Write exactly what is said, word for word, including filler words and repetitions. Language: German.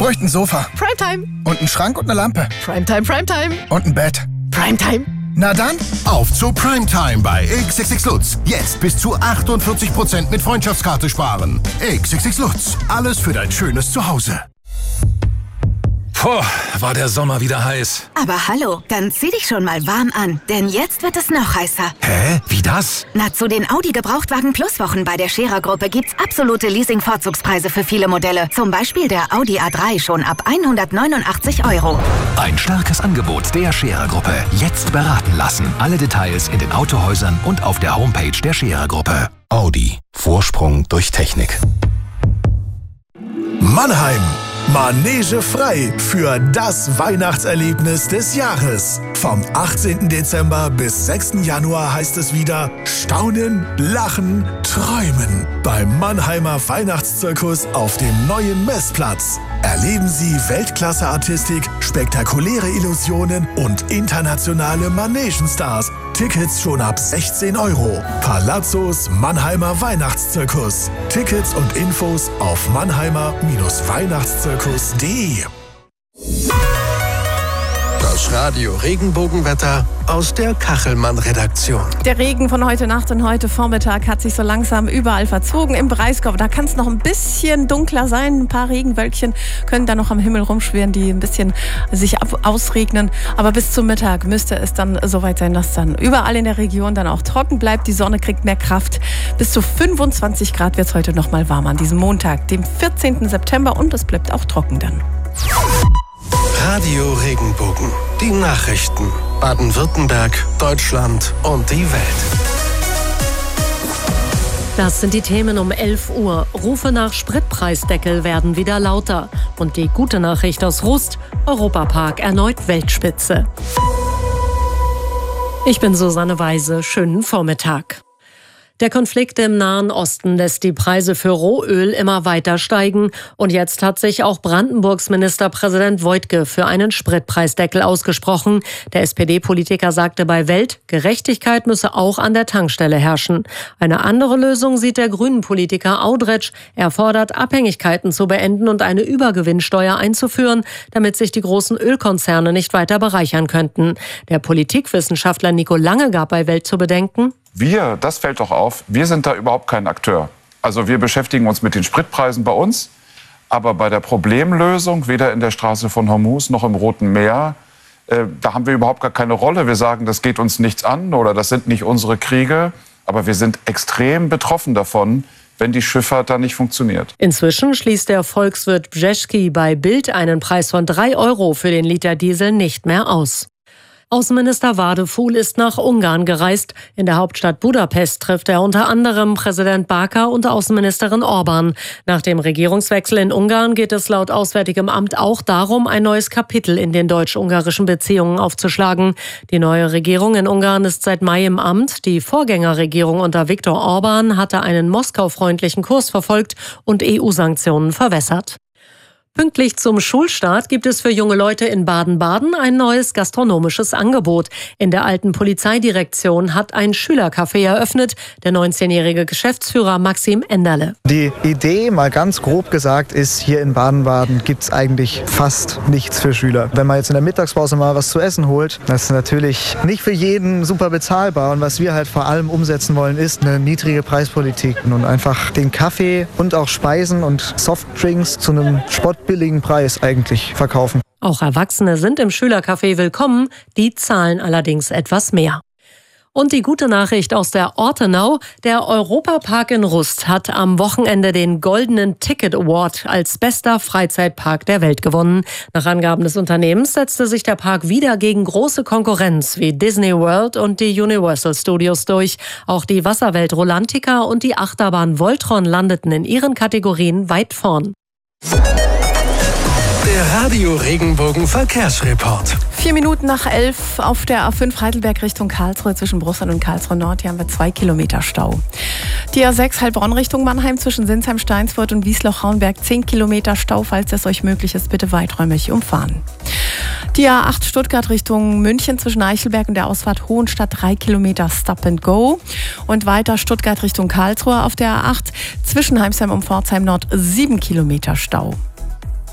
bräuchte ein Sofa. Primetime. Und einen Schrank und eine Lampe. Primetime, Primetime. Und ein Bett. Primetime. Na dann, auf zu Primetime bei X X X Lutz. Jetzt bis zu achtundvierzig Prozent mit Freundschaftskarte sparen. X X X Lutz. Alles für dein schönes Zuhause. Puh, war der Sommer wieder heiß. Aber hallo, dann zieh dich schon mal warm an, denn jetzt wird es noch heißer. Hä? Wie das? Na, zu den Audi Gebrauchtwagen Plus Wochen bei der Scherer Gruppe gibt's absolute Leasing-Vorzugspreise für viele Modelle. Zum Beispiel der Audi A drei schon ab hundertneunundachtzig Euro. Ein starkes Angebot der Scherer Gruppe. Jetzt beraten lassen. Alle Details in den Autohäusern und auf der Homepage der Scherer Gruppe. Audi. Vorsprung durch Technik. Mannheim. Manege frei für das Weihnachtserlebnis des Jahres. Vom achtzehnten Dezember bis sechsten Januar heißt es wieder Staunen, Lachen, Träumen beim Mannheimer Weihnachtszirkus auf dem neuen Messplatz. Erleben Sie Weltklasse-Artistik, spektakuläre Illusionen und internationale Manegenstars. Tickets schon ab sechzehn Euro. Palazzos Mannheimer Weihnachtszirkus. Tickets und Infos auf mannheimer Weihnachtszirkus punkt de. Das Radio Regenbogenwetter aus der Kachelmann-Redaktion. Der Regen von heute Nacht und heute Vormittag hat sich so langsam überall verzogen. Im Breisgau, da kann es noch ein bisschen dunkler sein. Ein paar Regenwölkchen können da noch am Himmel rumschwirren, die ein bisschen sich ausregnen. Aber bis zum Mittag müsste es dann soweit sein, dass dann überall in der Region dann auch trocken bleibt. Die Sonne kriegt mehr Kraft. Bis zu fünfundzwanzig Grad wird es heute noch mal warm an diesem Montag, dem vierzehnten September. Und es bleibt auch trocken dann. Radio Regenbogen. Die Nachrichten. Baden-Württemberg, Deutschland und die Welt. Das sind die Themen um elf Uhr. Rufe nach Spritpreisdeckel werden wieder lauter. Und die gute Nachricht aus Rust: Europapark erneut Weltspitze. Ich bin Susanne Weise. Schönen Vormittag. Der Konflikt im Nahen Osten lässt die Preise für Rohöl immer weiter steigen. Und jetzt hat sich auch Brandenburgs Ministerpräsident Woidke für einen Spritpreisdeckel ausgesprochen. Der S P D-Politiker sagte bei Welt, Gerechtigkeit müsse auch an der Tankstelle herrschen. Eine andere Lösung sieht der Grünen-Politiker Audretsch. Er fordert, Abhängigkeiten zu beenden und eine Übergewinnsteuer einzuführen, damit sich die großen Ölkonzerne nicht weiter bereichern könnten. Der Politikwissenschaftler Nico Lange gab bei Welt zu bedenken: Wir, das fällt doch auf, wir sind da überhaupt kein Akteur. Also wir beschäftigen uns mit den Spritpreisen bei uns, aber bei der Problemlösung, weder in der Straße von Hormuz noch im Roten Meer, äh, da haben wir überhaupt gar keine Rolle. Wir sagen, das geht uns nichts an oder das sind nicht unsere Kriege, aber wir sind extrem betroffen davon, wenn die Schifffahrt da nicht funktioniert. Inzwischen schließt der Volkswirt Brzezki bei Bild einen Preis von drei Euro für den Liter Diesel nicht mehr aus. Außenminister Wadefuhl ist nach Ungarn gereist. In der Hauptstadt Budapest trifft er unter anderem Präsident Baka und Außenministerin Orban. Nach dem Regierungswechsel in Ungarn geht es laut Auswärtigem Amt auch darum, ein neues Kapitel in den deutsch-ungarischen Beziehungen aufzuschlagen. Die neue Regierung in Ungarn ist seit Mai im Amt. Die Vorgängerregierung unter Viktor Orban hatte einen Moskau-freundlichen Kurs verfolgt und E U-Sanktionen verwässert. Pünktlich zum Schulstart gibt es für junge Leute in Baden-Baden ein neues gastronomisches Angebot. In der alten Polizeidirektion hat ein Schülercafé eröffnet, der neunzehnjährige Geschäftsführer Maxim Enderle. Die Idee, mal ganz grob gesagt, ist, hier in Baden-Baden gibt es eigentlich fast nichts für Schüler. Wenn man jetzt in der Mittagspause mal was zu essen holt, das ist natürlich nicht für jeden super bezahlbar. Und was wir halt vor allem umsetzen wollen, ist eine niedrige Preispolitik und einfach den Kaffee und auch Speisen und Softdrinks zu einem Sport billigen Preis eigentlich verkaufen. Auch Erwachsene sind im Schülercafé willkommen, die zahlen allerdings etwas mehr. Und die gute Nachricht aus der Ortenau: Der Europapark in Rust hat am Wochenende den Goldenen Ticket Award als bester Freizeitpark der Welt gewonnen. Nach Angaben des Unternehmens setzte sich der Park wieder gegen große Konkurrenz wie Disney World und die Universal Studios durch. Auch die Wasserwelt Rolantica und die Achterbahn Voltron landeten in ihren Kategorien weit vorn. Der Radio Regenbogen Verkehrsreport. Vier Minuten nach elf auf der A fünf Heidelberg Richtung Karlsruhe zwischen Brussern und Karlsruhe Nord. Hier haben wir zwei Kilometer Stau. Die A sechs Heilbronn Richtung Mannheim zwischen Sinsheim, Steinsfurt und Wiesloch-Rauenberg zehn Kilometer Stau. Falls es euch möglich ist, bitte weiträumig umfahren. Die A acht Stuttgart Richtung München zwischen Eichelberg und der Ausfahrt Hohenstadt drei Kilometer Stop and Go. Und weiter Stuttgart Richtung Karlsruhe auf der A acht zwischen Heimsheim und Pforzheim Nord sieben Kilometer Stau.